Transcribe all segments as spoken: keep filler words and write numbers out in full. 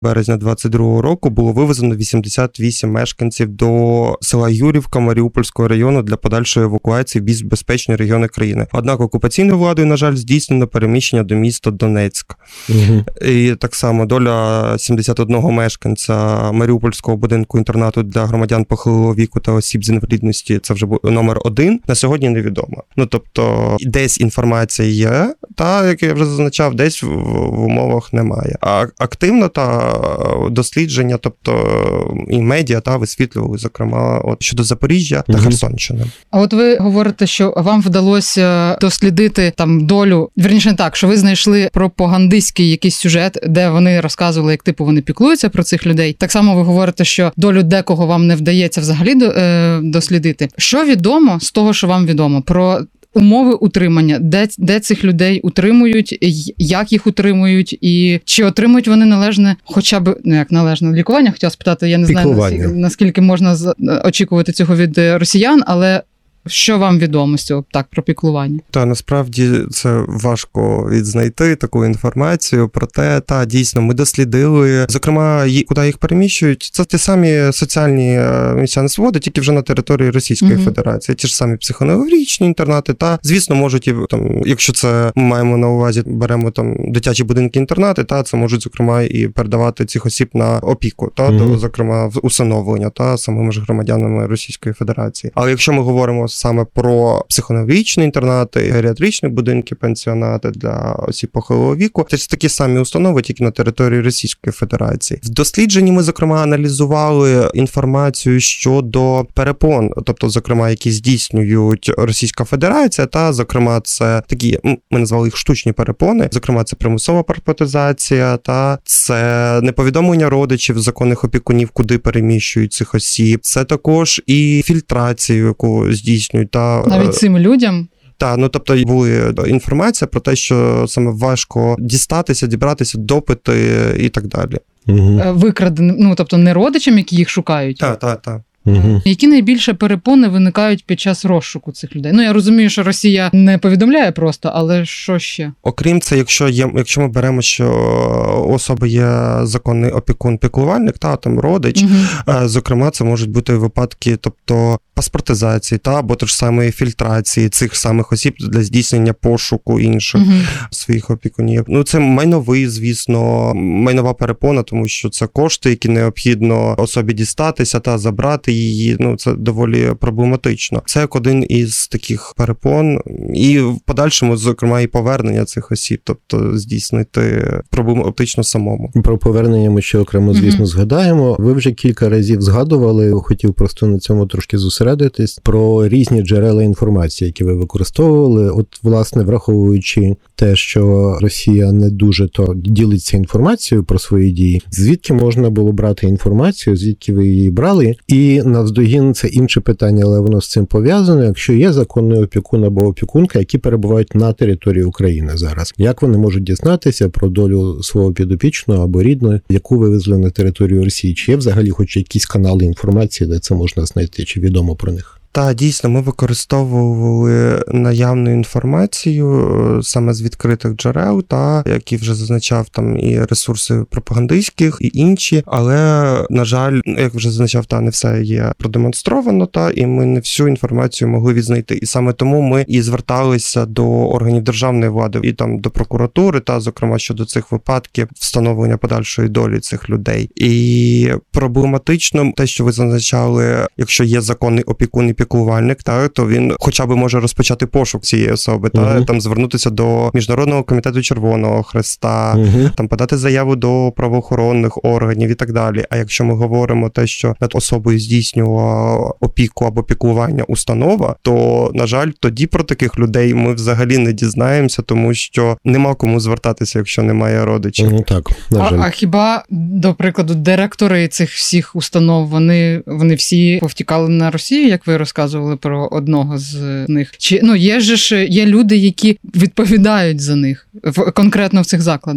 березня двадцять другого року було вивезено вісімдесят вісім мешканців до села Юрівка Маріупольського району для подальшої евакуації в більш безпечні регіони країни. Однак окупаційною владою, на жаль, здійснено переміщення до міста Донецьк. Угу. І так само доля сімдесят одного мешканця Маріупольського будинку-інтернату для громадян похилого віку та осіб з інвалідності, це вже номер один, на сьогодні невідомо. Ну, тобто, десь інформація є, та, як я вже зазначав, десь в, в умовах немає. А активно та дослідження, тобто і медіа та висвітлювали, зокрема, от щодо Запоріжжя та угу. Херсонщини. А от ви говорите, що вам вдалося дослідити там долю, вірніше не так, що ви знайшли пропагандистський якийсь сюжет, де вони розказували, як типу вони піклуються про цих людей. Так само ви говорите, що долю декого вам не вдається взагалі дослідити. Що відомо з того, що вам відомо про умови утримання, де, де цих людей утримують, як їх утримують, і чи отримують вони належне, хоча б, ну як належне лікування, хотіла спитати, я не знаю, наскільки, наскільки можна очікувати цього від росіян, але що вам відомо з цього, так, про піклування? Та, насправді, це важко відзнайти таку інформацію, проте, та, дійсно, ми дослідили, зокрема, куди їх переміщують, це ті самі соціальні місця несвободи, тільки вже на території Російської угу. Федерації, ті ж самі психоневрологічні інтернати, та, звісно, можуть, і, там, якщо це ми маємо на увазі, беремо там дитячі будинки-інтернати, та, це можуть, зокрема, і передавати цих осіб на опіку, та, угу. то, зокрема, в усиновлення, та, самими ж громадянами Російської Федерації. Але якщо ми говоримо саме про психоневрологічні інтернати, геріатричні будинки, пенсіонати для осіб похилого віку. Це такі самі установи, тільки на території Російської Федерації. В дослідженні ми, зокрема, аналізували інформацію щодо перепон, тобто, зокрема, які здійснюють Російська Федерація, та, зокрема, це такі, ми назвали їх штучні перепони, зокрема, це примусова парпатизація, та це неповідомлення родичів, законних опікунів, куди переміщують цих осіб. Це також і фільтрацію, яку здійснюють та навіть цим людям. Так, ну тобто була інформація про те, що саме важко дістатися, дібратися, допити і так далі. Угу. Викраденим, ну тобто не родичам, які їх шукають. Так, так, так. Угу. Які найбільше перепони виникають під час розшуку цих людей? Ну, я розумію, що Росія не повідомляє просто, але що ще? Окрім це, якщо є, якщо ми беремо, що у особи є законний опікун-піклувальник, та там родич, угу. зокрема, це можуть бути випадки, тобто паспортизації, та або ж самої фільтрації цих самих осіб для здійснення пошуку інших угу. своїх опікунів. Ну, це майновий, звісно, майнова перепона, тому що це кошти, які необхідно особі дістатися та забрати її, ну, це доволі проблематично. Це як один із таких перепон, і в подальшому, зокрема, і повернення цих осіб, тобто здійснити проблематично самому. Про повернення ми ще окремо, звісно, mm-hmm. згадаємо. Ви вже кілька разів згадували, хотів просто на цьому трошки зосередитись, про різні джерела інформації, які ви використовували. От, власне, враховуючи те, що Росія не дуже то ділиться інформацією про свої дії, звідки можна було брати інформацію, звідки ви її брали, і навздогін це інше питання, але воно з цим пов'язане, якщо є законний опікун або опікунка, які перебувають на території України зараз. Як вони можуть дізнатися про долю свого підопічного або рідного, яку вивезли на територію Росії? Чи є взагалі хоч якісь канали інформації, де це можна знайти, чи відомо про них? Так, дійсно, ми використовували наявну інформацію саме з відкритих джерел, та, які вже зазначав, там і ресурси пропагандистських, і інші, але, на жаль, як вже зазначав, та не все є продемонстровано, та, і ми не всю інформацію могли відзнайти. І саме тому ми і зверталися до органів державної влади, і там до прокуратури, та, зокрема, щодо цих випадків встановлення подальшої долі цих людей. І проблематично те, що ви зазначали, якщо є законний опікун і піклувальник, та, то він хоча б може розпочати пошук цієї особи, та, uh-huh. там звернутися до Міжнародного комітету Червоного Хреста, uh-huh. там подати заяву до правоохоронних органів і так далі. А якщо ми говоримо те, що над особою здійснювала опіку або піклування установа, то, на жаль, тоді про таких людей ми взагалі не дізнаємося, тому що нема кому звертатися, якщо немає родичів. Uh-huh. Так, на жаль. А, а хіба, до прикладу, директори цих всіх установ, вони, вони всі повтікали на Росію, як ви розказували про одного з них? Чи, ну, є ж є люди, які відповідають за них в, конкретно в цих закладах?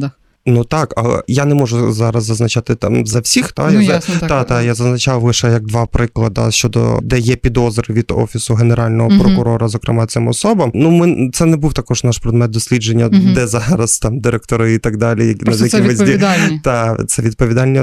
Ну так, але я не можу зараз зазначати там за всіх, та, Ну, я, ясно, так. та, та, я зазначав лише як два приклади щодо, де є підозри від Офісу Генерального Мгм. прокурора, зокрема цим особам. Ну, ми, це не був також наш предмет дослідження, Мгм. де зараз там директори і так далі, які- Просто над це якимись ді- відповідальні. Та, це відповідальні